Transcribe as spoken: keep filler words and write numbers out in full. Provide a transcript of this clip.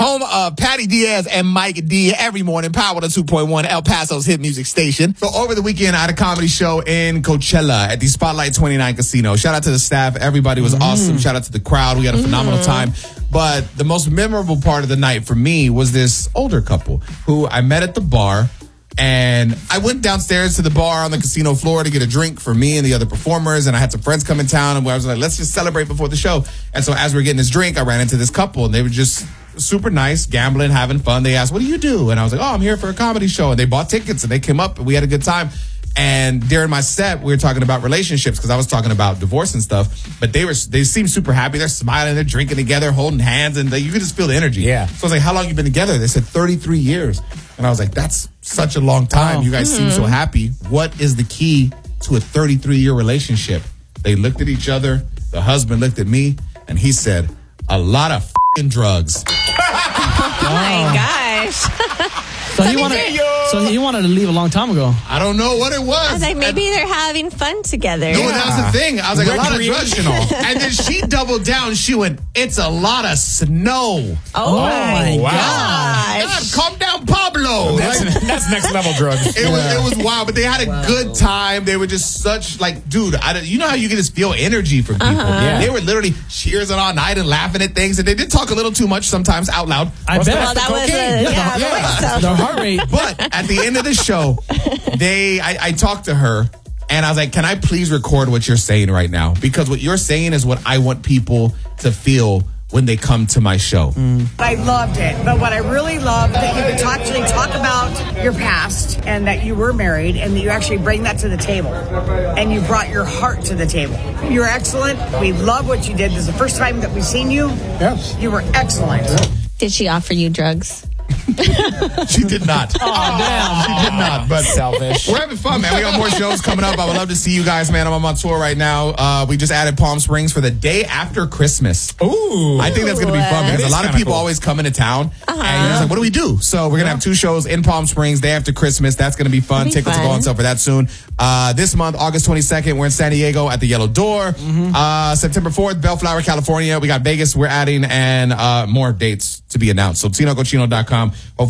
home of Patty Diaz and Mike D every morning. Power one oh two point one, El Paso's hit music station. So over the weekend, I had a comedy show in Coachella at the Spotlight twenty-nine Casino. Shout out to the staff. Everybody was mm-hmm. awesome. Shout out to the crowd. We had a phenomenal mm-hmm. time. But the most memorable part of the night for me was this older couple who I met at the bar. And I went downstairs to the bar on the casino floor to get a drink for me and the other performers. And I had some friends come in town, and I was like, let's just celebrate before the show. And so as we were getting this drink, I ran into this couple, and they were just super nice, gambling, having fun. They asked, what do you do? And I was like, oh, I'm here for a comedy show. And they bought tickets, and they came up, and we had a good time. And during my set, we were talking about relationships because I was talking about divorce and stuff. But they were they seemed super happy. They're smiling, they're drinking together, holding hands, and they, you could just feel the energy. Yeah. So I was like, how long you been together? They said thirty-three years. And I was like, that's such a long time. Oh. You guys mm-hmm. seem so happy. What is the key to a thirty-three-year relationship? They looked at each other. The husband looked at me, and he said, a lot of f***ing drugs. Oh, my gosh. So he wanted. So he wanted to leave a long time ago. I don't know what it was. I was like, maybe and, they're having fun together. No, yeah. that was the thing. I was like, a lot of drugs and all. And then she doubled down. She went, it's a lot of snow. Oh, oh my wow. gosh. God, calm down, Pablo. That's, like, that's next level drugs. It yeah. was it was wild, but they had a wow. good time. They were just such like, dude. I, you know how you can just feel energy from people. Uh-huh. Yeah. They were literally cheersing all night and laughing at things, and they did talk a little too much sometimes out loud. I bet well, that was a, yeah, yeah. yeah. The heart rate. But at the end of the show, they I, I talked to her, and I was like, can I please record what you're saying right now? Because what you're saying is what I want people to feel when they come to my show. Mm. I loved it. But what I really loved that you could talk, actually talk about your past and that you were married and that you actually bring that to the table. And you brought your heart to the table. You're excellent. We love what you did. This is the first time that we've seen you. Yes. You were excellent. Did she offer you drugs? She did not. Oh, damn. She did not. But selfish. We're having fun, man. We got more shows coming up. I would love to see you guys, man. I'm on tour right now. Uh, we just added Palm Springs for the day after Christmas. Ooh. I think that's going to be fun because a lot of people cool. always come into town. Uh-huh. And you're just like, what do we do? So we're going to yeah. have two shows in Palm Springs, day after Christmas. That's going to be fun. Be Tickets fun. will go on sale for that soon. Uh, this month, August twenty-second, we're in San Diego at the Yellow Door. Mm-hmm. Uh, September fourth, Bellflower, California. We got Vegas we're adding, and uh, more dates to be announced. So Tino Cochino dot com.